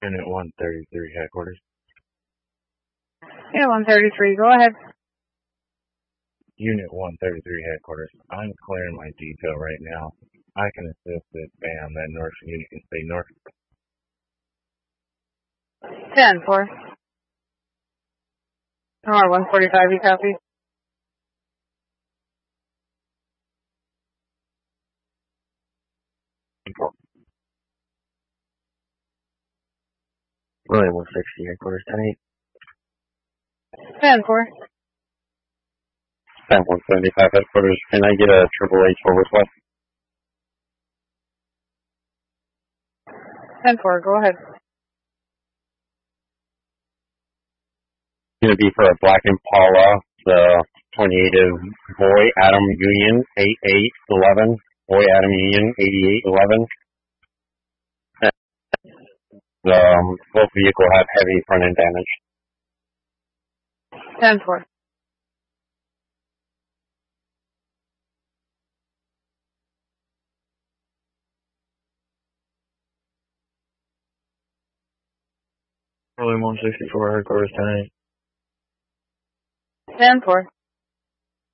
Unit 133 headquarters. Yeah, 133, go ahead. Unit 133 headquarters. I'm clearing my detail right now. I can assist this bam. That north unit can stay north. 10-4. Or 145, you copy? William 160 headquarters. 10-4. 175 headquarters. Can I get a triple H for West? 10-4, go ahead. Going to be for a Black Impala, the 28 of Boy Adam Union 8811. Boy Adam Union 8811. Both vehicles have heavy front end damage. 10-4. William 164 headquarters. 10-4.